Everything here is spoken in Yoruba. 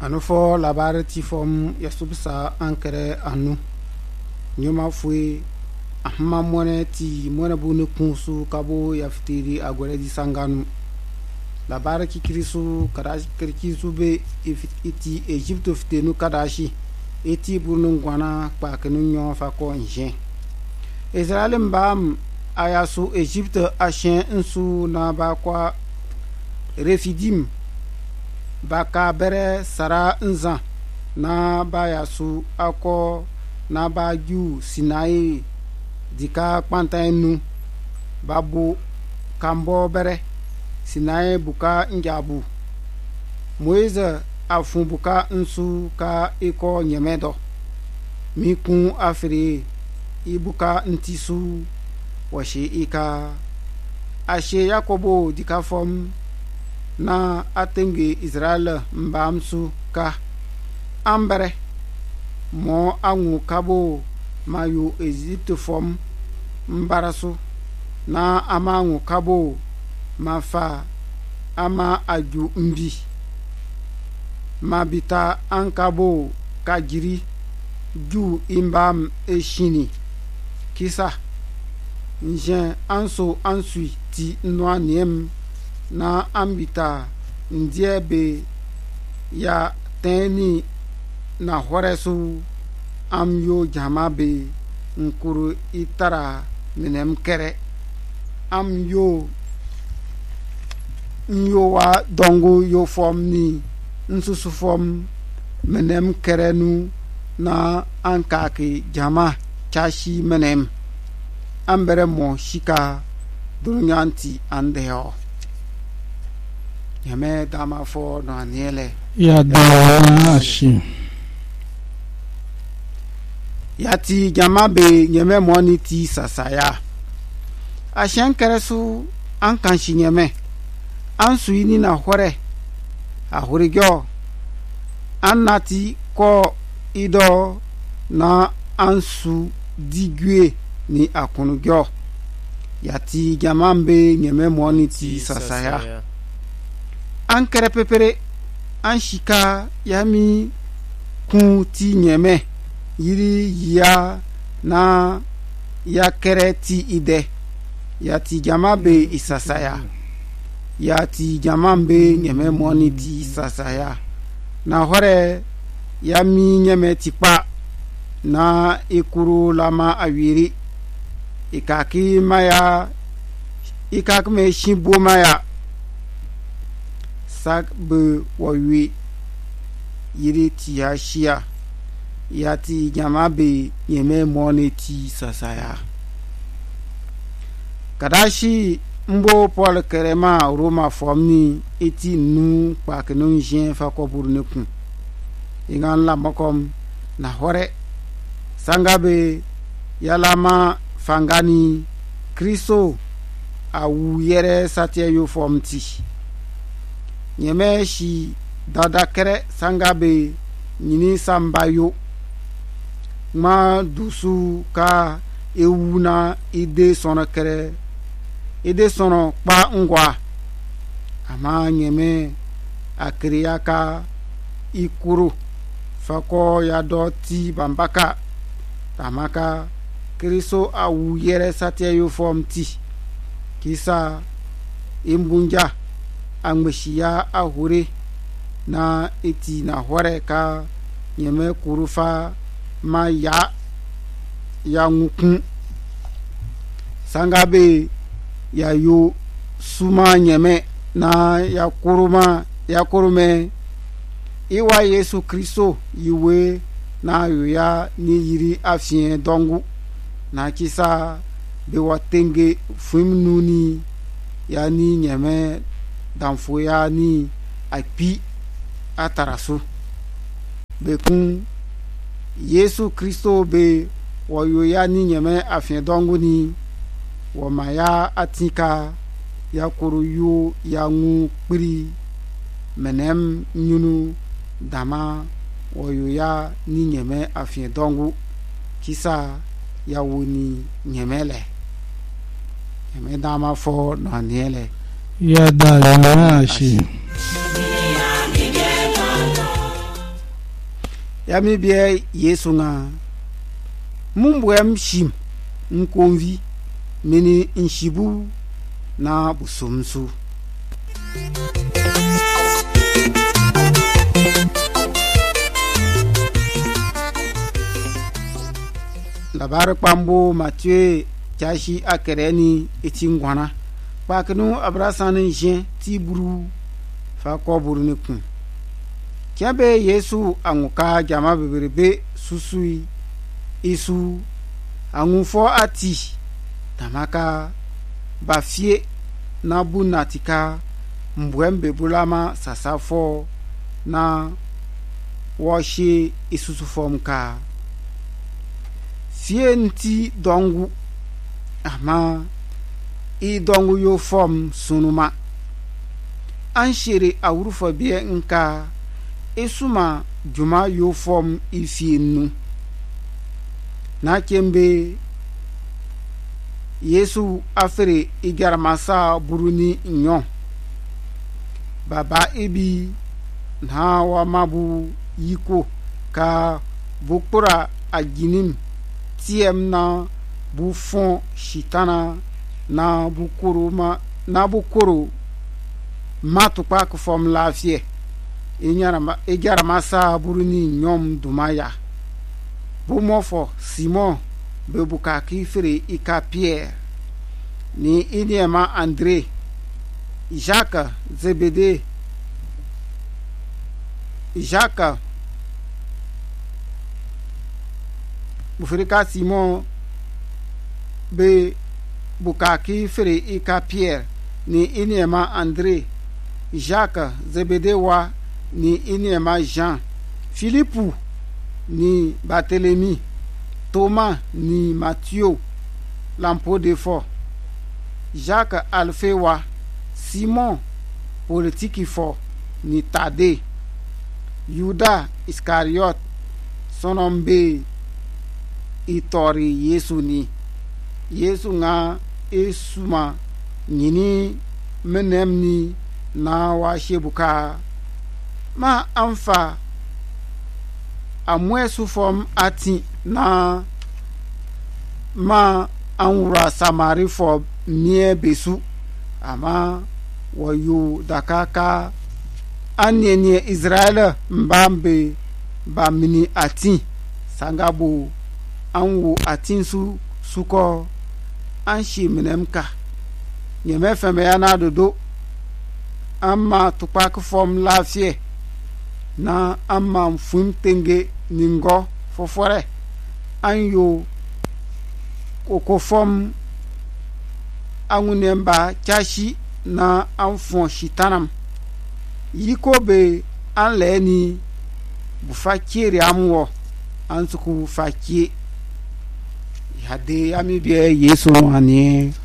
anu fo labari ti fom ya subsa ankere anu nyoma fue ahma mone ti mone bu ne kunsu kabo ya fitiri agore di sanganu labari ki krisu kadashi kirkisu be iti Egypte fitenu kadashi eti burnu ngwana pa kenu nyon fa ko njen Israel mbam ayasu Egypte ashen nsu na ba kwa refidim baka bere sara nza na ba yasu ako na ba ju Sinai dika kpantanu babu kambo bere Sinai buka njabu Moise afun buka nsu ka iko nyemedo mikun afri ibuka ntisu washi ika ashe Yakobo dika fom na atenge Israel mbamsu ka ambere mo anwu kabo mayu Egypte fom mbarasu na ama anwu kabo mafa ama aju mbi mabita ankabo kajiri ju imbam eshini kisa njen anso ansui ti noa niem na ambita ndiebe ya teni na horesu amyo jamabe nkuru itara minem kere amyo nyo wa dongo yo fom ni nsusu fom minem kere nu na ankaki jama chashi minem ambere mo shika dunyanti andeo yame dama fo no aniele ya dawashi yati jama be nyeme moni ti sasaya ashen keresu ankanshi nyeme ansu ini na hore ahurigyo annati ko ido na ansu digwe ni akunugyo yati jama be nyeme moni ti sasaya ankere pepere anshika yami kun ti nyeme yiri ya na ya kere ti ide ya ti jama be isasaya ya ti jama be nyeme moni ti isasaya na hore yami nyeme ti pa na ikuru lama awiri ikaki me shimbo maya sak be wawi yiri ti ya shia ya ti jama be yeme moni ti sasaya kadashi mbo Paul kerema Roma fomni eti nu pa kenu jen fa ko burne kun ingan la makom na hore sangabe yalama fangani Kristo awu yere satie yo fomti nyeme shi dada kere sangabe nyini sambayo ma dusu ka ewuna ide sono kere ide sono pa ngwa ama nyeme akriaka ikuru fako ya doti bambaka tamaka Kristo awu yere satie yo fomti kisa imbunja angmeshia ahure na eti na hore ka nyeme kurufa ma ya ngukun sangabe ya yo suma nyeme na ya kurume iwa Yesu Kristo yiwe na ya ni yiri afien dongu na kisa be watenge fumnuni ya ni nyeme danfo ya ni api atarasu bekun Yesu Kristo be woyo ya ni nyeme afien dongu ni womaya atika ya kuru yu ya ngu kpiri menem nyunu dama woyo ya ni nyeme afien dongu kisa ya woni nyemele nyeme dama fo no aniele ya dawashi ya mi bie Yesu nga mumbuem shim nkonvi mini nshibu na busumsu labar pambo Mathieu chashi akereni etingwana paknu abrasanin jen tiburu fa koburu ne kun kebe Yesu anguka jama beberebe susui isu angufo ati tamaka bafie na bunatika mbwembe bulama sasafo na woshi isusu fomka fie nti dongu ama i dongu yo fom sunuma anshiri awrufa bie nka isuma juma yo fom ifienu na kembe Yesu afere igaramasa buruni nyon baba ibi na wa mabu yiko ka bukura aginim tiem na bufon shitana na bukuru matupa ku fom lafie igaramasa buruni nyom dumaya bumofo Simon bebukaki fere ika Pierre ni iniema André Jacques Zebede Jacques bufirika Simon be bukaki fere ika Pierre ni iniema André Jacques Zebede wa ni iniema Jean Philippe ni Barthélemy Thomas ni Mathieu lampo de fort Jacques Alphe wa Simon politique fort ni Tade Yuda Iscariot sonombe itori Yesu ni Yesu nga esuma nyini menem ni na wa shebuka ma amfa amwesu fom ati na ma anwura samari fo mie besu ama wayu dakaka anyenye Israel mbambe ba mini ati sangabo anwu atinsu suko anshi minemka nyeme feme ya na dodo amma tupak fom lafie na amma mfum tenge ningo fofore anyo kokofom angunemba chashi na anfon shitanam yikobe anleni bufakiri amwo ansuku fakie yade amibie Yesu anie